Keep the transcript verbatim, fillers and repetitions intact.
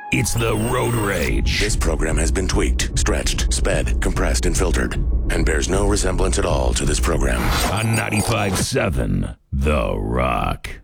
It's the Road Rage. This program has been tweaked, stretched, sped, compressed, and filtered, and bears no resemblance at all to this program. On ninety-five point seven, The Rock.